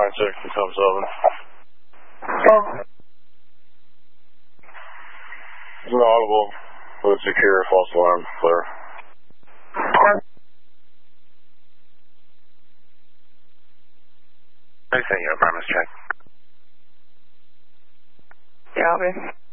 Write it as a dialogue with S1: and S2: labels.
S1: 96 become 7. It's an audible with secure false alarm, clear.
S2: I sent you a premise check.
S3: Yeah, I'll be.